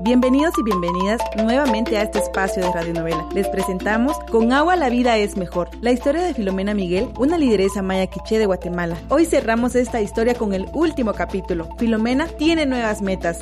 Bienvenidos y bienvenidas nuevamente a este espacio de radionovela. Les presentamos Con agua la vida es mejor, la historia de Filomena Miguel, una lideresa maya quiché de Guatemala. Hoy cerramos esta historia con el último capítulo. Filomena tiene nuevas metas.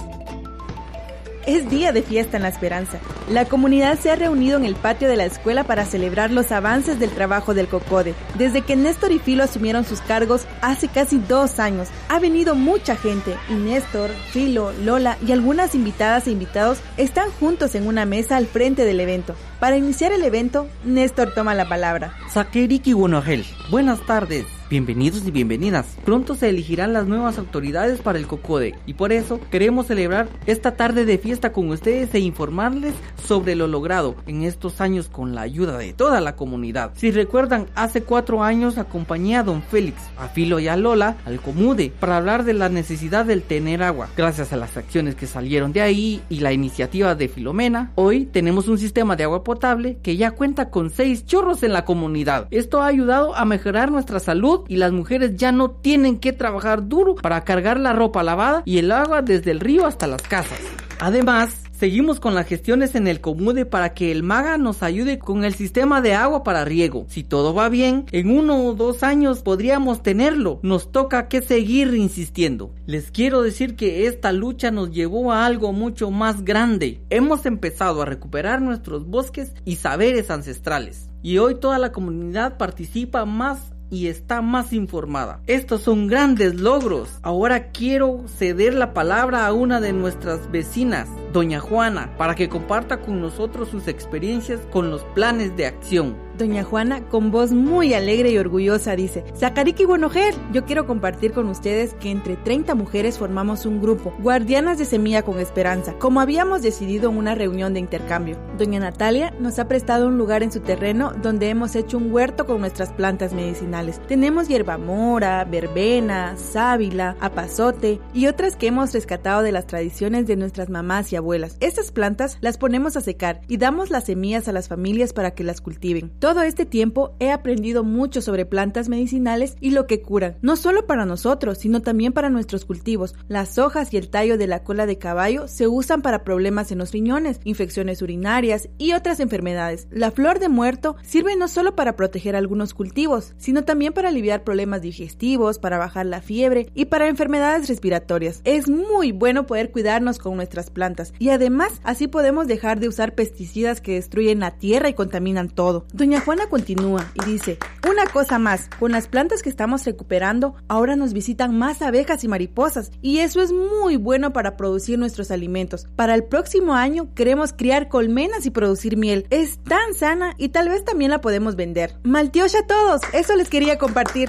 Es día de fiesta en La Esperanza. La comunidad se ha reunido en el patio de la escuela para celebrar los avances del trabajo del COCODE. Desde que Néstor y Filo asumieron sus cargos hace casi 2 años, ha venido mucha gente y Néstor, Filo, Lola y algunas invitadas e invitados están juntos en una mesa al frente del evento. Para iniciar el evento, Néstor toma la palabra. Sakeriki Wonohel, buenas tardes. Bienvenidos y bienvenidas. Pronto se elegirán las nuevas autoridades para el COCODE y por eso queremos celebrar esta tarde de fiesta con ustedes e informarles sobre lo logrado en estos años con la ayuda de toda la comunidad. Si recuerdan, hace 4 años acompañé a Don Félix, a Filo y a Lola al Comude para hablar de la necesidad del tener agua. Gracias a las acciones que salieron de ahí y la iniciativa de Filomena, hoy tenemos un sistema de agua potable que ya cuenta con 6 chorros en la comunidad. Esto ha ayudado a mejorar nuestra salud y las mujeres ya no tienen que trabajar duro para cargar la ropa lavada y el agua desde el río hasta las casas. Además, seguimos con las gestiones en el Comude para que el MAGA nos ayude con el sistema de agua para riego. Si todo va bien, en 1 o 2 años podríamos tenerlo. Nos toca que seguir insistiendo. Les quiero decir que esta lucha nos llevó a algo mucho más grande. Hemos empezado a recuperar nuestros bosques y saberes ancestrales. Y hoy toda la comunidad participa más y está más informada. Estos son grandes logros. Ahora quiero ceder la palabra a una de nuestras vecinas, Doña Juana, para que comparta con nosotros sus experiencias con los planes de acción. Doña Juana, con voz muy alegre y orgullosa, dice: Sakariki Wonohel, yo quiero compartir con ustedes que entre 30 mujeres formamos un grupo, Guardianas de Semilla con Esperanza, como habíamos decidido en una reunión de intercambio. Doña Natalia nos ha prestado un lugar en su terreno donde hemos hecho un huerto con nuestras plantas medicinales. Tenemos hierbamora, verbena, sábila, apazote y otras que hemos rescatado de las tradiciones de nuestras mamás y abuelas. Estas plantas las ponemos a secar y damos las semillas a las familias para que las cultiven. Todo este tiempo he aprendido mucho sobre plantas medicinales y lo que curan, no solo para nosotros, sino también para nuestros cultivos. Las hojas y el tallo de la cola de caballo se usan para problemas en los riñones, infecciones urinarias y otras enfermedades. La flor de muerto sirve no solo para proteger algunos cultivos, sino también para aliviar problemas digestivos, para bajar la fiebre y para enfermedades respiratorias. Es muy bueno poder cuidarnos con nuestras plantas y además así podemos dejar de usar pesticidas que destruyen la tierra y contaminan todo. Doña Juana continúa y dice: una cosa más, con las plantas que estamos recuperando, ahora nos visitan más abejas y mariposas y eso es muy bueno para producir nuestros alimentos. Para el próximo año queremos criar colmenas y producir miel. Es tan sana y tal vez también la podemos vender. Maltiocha a todos, eso les quería compartir.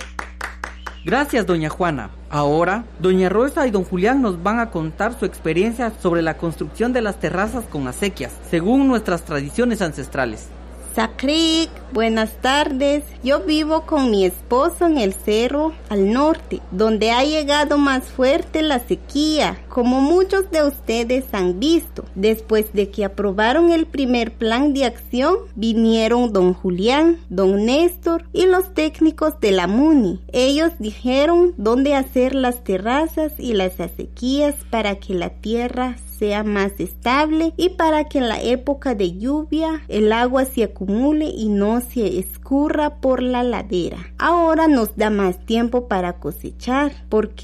Gracias, Doña Juana. Ahora, Doña Rosa y Don Julián nos van a contar su experiencia sobre la construcción de las terrazas con acequias, según nuestras tradiciones ancestrales. Sakrik, buenas tardes. Yo vivo con mi esposo en el cerro al norte, donde ha llegado más fuerte la sequía, como muchos de ustedes han visto. Después de que aprobaron el primer plan de acción, vinieron Don Julián, Don Néstor y los técnicos de la MUNI. Ellos dijeron dónde hacer las terrazas y las acequias para que la tierra sea más estable y para que en la época de lluvia el agua se acumule y no se escurra por la ladera. Ahora nos da más tiempo para cosechar porque